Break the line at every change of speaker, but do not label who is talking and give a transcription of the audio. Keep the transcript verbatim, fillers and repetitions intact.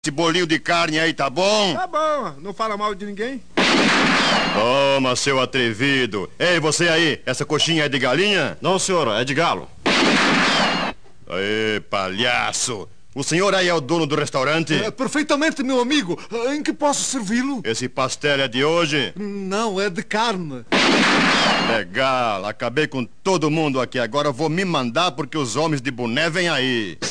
Esse bolinho de carne aí, tá bom?
Tá bom, não fala mal de ninguém.
Toma, seu atrevido. Ei, você aí, essa coxinha é de galinha?
Não, senhor, é de galo.
Aê, palhaço. O senhor aí é o dono do restaurante?
É, perfeitamente, meu amigo. Em que posso servi-lo?
Esse pastel é de hoje?
Não, é de carne.
Legal, acabei com todo mundo aqui. Agora vou me mandar porque os homens de boné vêm aí.